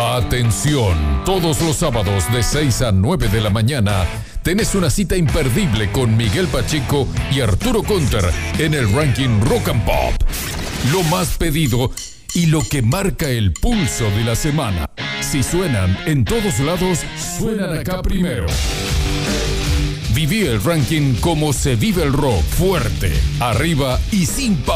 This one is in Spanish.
Atención, todos los sábados de 6 a 9 de la mañana tenés una cita imperdible con Miguel Pacheco y Arturo Conter en el ranking Rock and Pop. Lo más pedido y lo que marca el pulso de la semana. Si suenan en todos lados, suenan acá primero. Viví el ranking como se vive el rock, fuerte, arriba y sin pausa.